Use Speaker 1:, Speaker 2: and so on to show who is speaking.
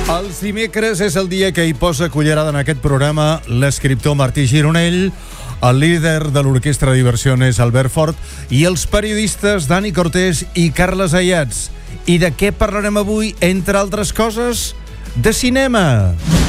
Speaker 1: Els dimecres és el dia que hi posa cullerada en aquest programa l'escriptor Martí Gironell, el líder de l'Orquestra de Diversiones Albert Fort i els periodistes Dani Cortés i Carles Ayats. I de què parlarem avui, entre altres coses? De cinema!